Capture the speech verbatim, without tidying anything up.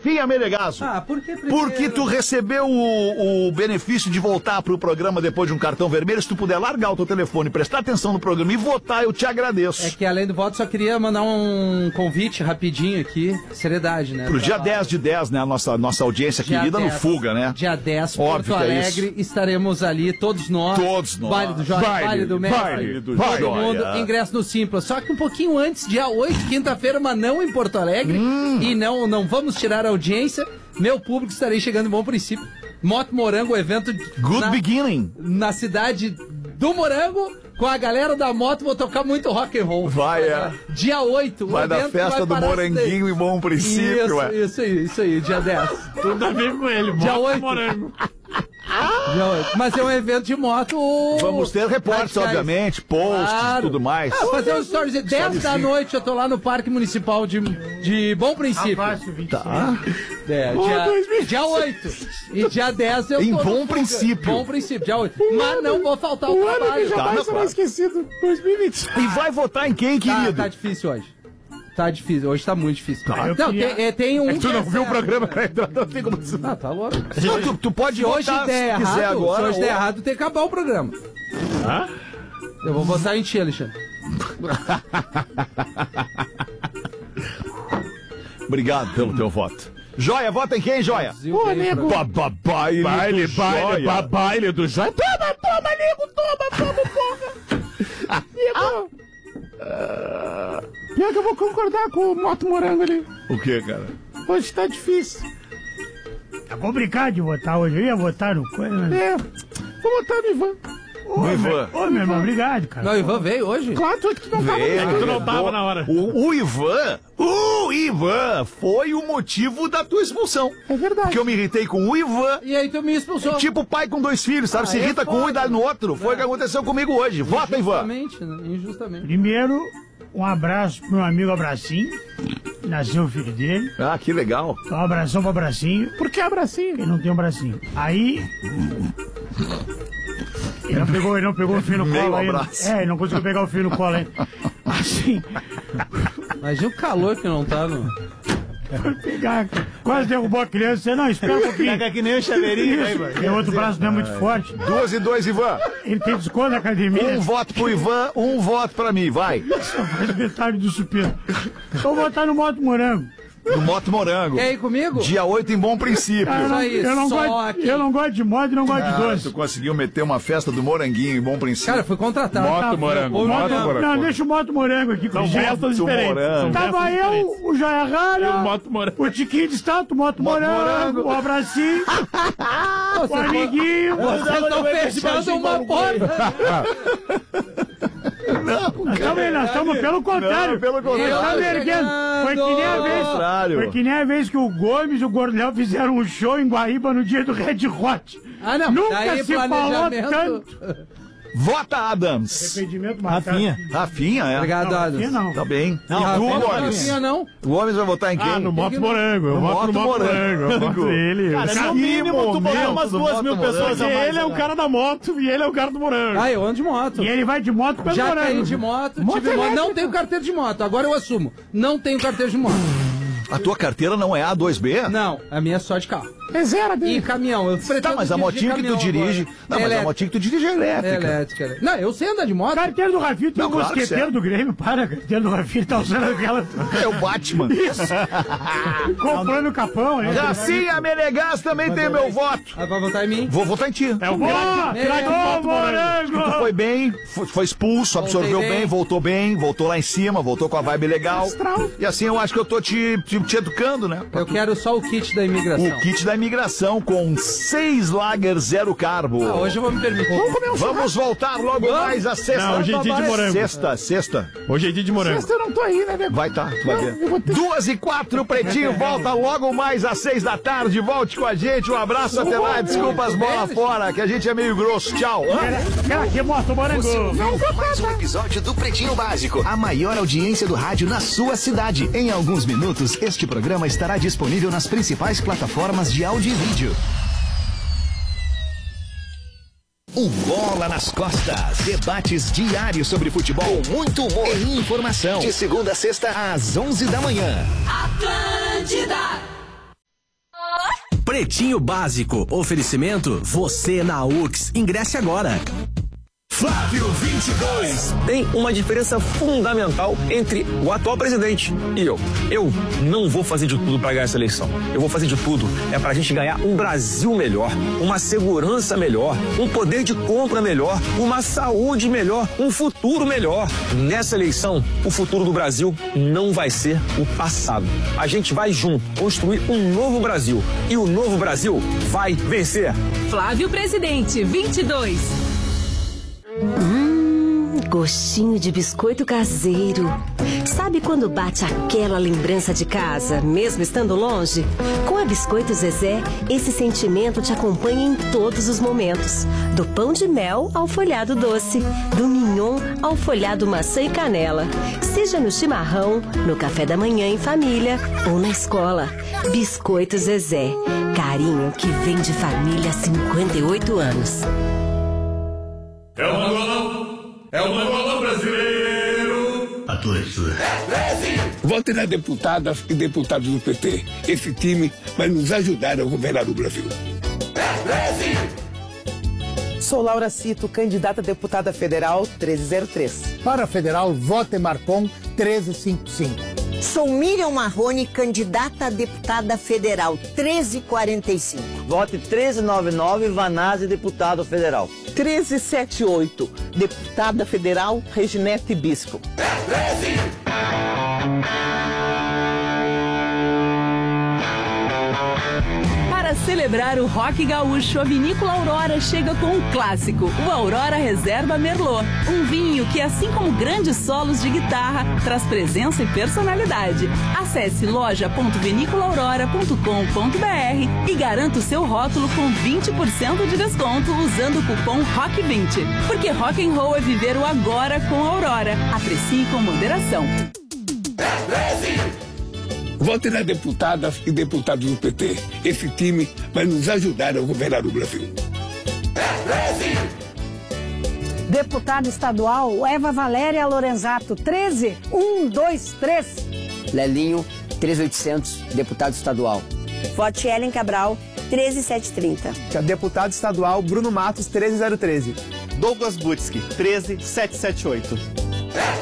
Rafinha Menegasso. Ah, por que primeiro? Porque tu recebeu o, o benefício de voltar pro programa depois de um cartão vermelho. Se tu puder largar o teu telefone, prestar atenção no programa e votar, eu te agradeço. É que além do voto, só queria mandar um convite rapidinho aqui. Seriedade, né? Pro dia dez de dez, né? A nossa, nossa audiência Dia querida dez, no Fuga, né? Dia dez, Óbvio Porto que é Alegre, isso. estaremos ali, todos nós. Todos nós. Baile do Joia, Baile, Baile do Mestre. Baile do todo Joia. mundo, ingresso no Simpla. Só que um pouquinho antes, dia oito, quinta-feira, mas não em Porto Alegre. Hum. E não, não vamos tirar a audiência. Meu público estarei chegando em Bom Princípio. Moto Morango, evento Good na, beginning. na cidade do Morango. Com a galera da moto, vou tocar muito rock and roll. Vai, é. Dia oito. Vai da festa do Moranguinho em Bom Princípio, isso, ué. Isso aí, isso aí, dia dez. Tudo a ver com ele, Dia moto oito. Morango. Dia oito. Mas é um evento de moto. Vamos ter reportes, radicais. obviamente, posts e Claro. tudo mais. Ah, fazer um stories. dez da noite eu tô lá no Parque Municipal de, de Bom Princípio. Tá. É, dia, dia oito. E dia dez eu tô Em no Bom Fuga. Princípio. Bom Princípio, dia oito. Mas não vou faltar o trabalho. Tá, Jamais não, será claro. esquecido. dois mil e vinte. E vai votar em quem, Tá, querido? tá difícil hoje. Tá difícil, hoje tá muito difícil. Tá, eu não, queria- tem, é, tem um. É que tu que não é viu o certo. programa, né? Não tem como... Ah, tá louco. Não, tu, tu pode Se hoje votar der se quiser errado, agora. se hoje der ou- errado, tem que acabar o programa. Hã? Eu vou votar em ti, Alexandre. Obrigado pelo teu voto. Joia, vota em quem, Joia? Ô, nego. Ba- ba- Baile, Baile, do baile, Joia. ba- baile do Joia. Toma, toma, nego, toma, toma, porra. Nego. Pior que eu vou concordar com o Moto Morango ali. O que, cara? Hoje tá difícil. Tá complicado de votar hoje. Eu ia votar no... É, vou votar no Ivan. Ô, No Ivan. meu- Ô, meu irmão, obrigado, cara. Não, o Ivan veio hoje? Claro, tu que não tava Veio, no... tu não tava na hora. O, o Ivan, o Ivan foi o motivo da tua expulsão. É verdade. Porque eu me irritei com o Ivan. E aí tu me expulsou. Tipo pai com dois filhos, sabe? Ah, Se é irrita com um foda. e dá no outro. Foi o que aconteceu comigo hoje. Vota, Ivan. Injustamente, né? Injustamente. Primeiro, um abraço pro meu amigo Abracinho. Nasceu o filho dele. Ah, que legal. Então, um abração pro Abracinho. Por que Abracinho? Ele não tem um bracinho. Aí... Ele não pegou, ele não pegou o fio no Meio colo ainda. abraço. É, ele não conseguiu pegar o fio no colo ainda. Assim, Imagina o calor que não tá no... foi pegar, quase derrubou a criança. Você não, espera um pouquinho. Pega que nem o chaveirinho, né, Isso, Ivan? e o outro braço não é muito forte. Duas e dois, Ivan. Ele tem desconto na academia. Um voto pro Ivan, um voto pra mim. Vai. Faz metade do supino. Vou botar no Moto Morango. No Moto Morango. E aí, comigo? Dia oito em Bom Princípio. Eu não, aí, eu não só gosto, aqui. eu não gosto de moto e não gosto de Ah, doce. tu conseguiu meter uma festa do Moranguinho em Bom Princípio. Cara, fui contratado. Tá, Moto Morango, Ô, Moto não, Morango. Não, deixa o Moto Morango aqui com São o Gé. festas diferentes. Morango. São Tava festas eu, diferentes. o Joia E o Rara, Moto Morango. o Tiquinho de Estátua, o Moto, Moto Morango, Morango. o Abracinho, o Vocês amiguinho. Vocês estão fechando uma porta. Nós estamos, nós estamos pelo contrário. Não, pelo contrário. Nós estamos erguendo. Foi que nem a vez, contrário. foi que nem a vez que o Gomes e o Gordeléo fizeram um show em Guaíba no dia do Red Hot. Ah, não. Nunca Daí, se falou planejamento. tanto. Vota, Adams. Arrependimento Rafinha. Rafinha, é? Obrigado, Não, Adams. aqui não. Tá bem. Não, E tu, Rafinha, Gomes? Rafinha não. O Gomes vai votar em quem? Ah, no Moto Morango. Eu No voto no Moto Moto Morango. Morango. Eu voto ele. Cara, Cara, no mínimo, tu botar momento umas do duas Moto mil Morango. pessoas a Porque mais, ele é o né? cara da moto e ele é o cara do Morango. Ah, eu ando de moto. E ele vai de moto pelo Já Morango. caí de moto, Moto tive moto. elétrica. Não tenho carteira de moto, agora eu assumo. Não tenho carteira de moto. A tua carteira não é A dois B? Não, a minha é só de carro. É zero E dele. caminhão. Eu Tá, mas a motinha que tu dirige... Não, mas a motinha que tu dirige é É elétrica. elétrica. né? Não, eu sei andar de moto. Carteira do Rafinha, tem Não, um claro que mosqueteiro certo. do Grêmio. Para, a carteira do Rafinha tá usando aquela... É o Batman. Comprando o capão, né? Jacinha Menegas também tem meu voto. Ah, vai votar em mim? Vou votar em ti. É o Boa! craque. É, Ô, Tu Morango! foi bem, foi, foi expulso, absorveu Voltei bem, bem. voltou bem, voltou lá em cima, voltou com a vibe legal. Astral. E assim eu acho que eu tô te, te, te educando, né? Eu quero só o kit da imigração. O kit da imigração com seis lager zero carbo. Ah, hoje eu vou me permitir. Vamos voltar logo mais a sexta. Não, hoje é dia de morango. Sexta, sexta. Hoje é dia de morango. Essa eu não tô aí, né, nego? Vai tá, tu vai ver. Duas e quatro, Pretinho volta logo mais às seis da tarde. Volte com a gente. Um abraço até lá. Desculpa as bolas fora, que a gente é meio grosso. Tchau. Cara, que moto, Morango! Você ouviu mais um episódio do Pretinho Básico, a maior audiência do rádio na sua cidade. Em alguns minutos, este programa estará disponível nas principais plataformas de áudio e vídeo. O Bola nas Costas. Debates diários sobre futebol, muito humor e informação. De segunda a sexta, às onze da manhã. Atlântida. Pretinho Básico. Oferecimento, você na U X. Ingresse agora. Flávio vinte e dois. Tem uma diferença fundamental entre o atual presidente e eu. Eu não vou fazer de tudo para ganhar essa eleição. Eu vou fazer de tudo é para a gente ganhar um Brasil melhor, uma segurança melhor, um poder de compra melhor, uma saúde melhor, um futuro melhor. Nessa eleição, o futuro do Brasil não vai ser o passado. A gente vai junto construir um novo Brasil e o novo Brasil vai vencer. Flávio Presidente vinte e dois. Hum, gostinho de biscoito caseiro. Sabe quando bate aquela lembrança de casa, mesmo estando longe? Com a Biscoito Zezé, esse sentimento te acompanha em todos os momentos. Do pão de mel ao folhado doce, do mignon ao folhado maçã e canela. Seja no chimarrão, no café da manhã em família ou na escola. Biscoito Zezé, carinho que vem de família há cinquenta e oito anos. É o mangolão, é o mangolão brasileiro. Atleta. Vote na deputada e deputados do P T. Esse time vai nos ajudar a governar o Brasil. Sou Laura Cito, candidata a deputada federal treze zero três. Para a federal, vote Marcon treze cinquenta e cinco. Sou Miriam Marrone, candidata a deputada federal treze quarenta e cinco. Vote treze noventa e nove, Vanazzi, deputado federal. treze setenta e oito, deputada federal Reginete Bispo. Para celebrar o rock gaúcho, a Vinícola Aurora chega com um clássico, o Aurora Reserva Merlot. Um vinho que, assim como grandes solos de guitarra, traz presença e personalidade. Acesse loja ponto vinícola aurora ponto com ponto br e garanta o seu rótulo com vinte por cento de desconto usando o cupom rock vinte. Porque rock and roll é viver o agora com a Aurora. Aprecie com moderação. Vote na deputada e deputados do P T. Esse time vai nos ajudar a governar o Brasil. Deputada estadual Eva Valéria Lorenzato, treze um dois três. Lelinho, treze oitocentos, deputado estadual. Vote Ellen Cabral, treze setecentos e trinta. Deputado estadual Bruno Matos, treze zero treze. Douglas Butski, treze setecentos e setenta e oito.